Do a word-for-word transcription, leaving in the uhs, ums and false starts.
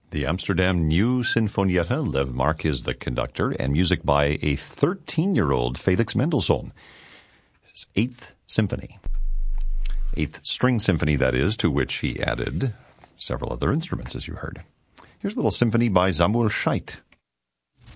The Amsterdam New Sinfonietta, Lev Mark is the conductor, and music by a thirteen-year-old Felix Mendelssohn. His Eighth Symphony. Eighth String Symphony, that is, to which he added several other instruments, as you heard. Here's a little symphony by Samuel Scheidt.